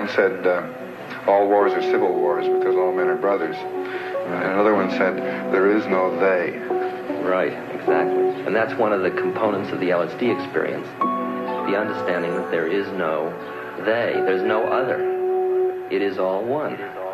one said, all wars are civil wars because all men are brothers. And another one said, there is no they. Right, exactly. And that's one of the components of the LSD experience. The understanding that there is no they. There's no other. It is all one.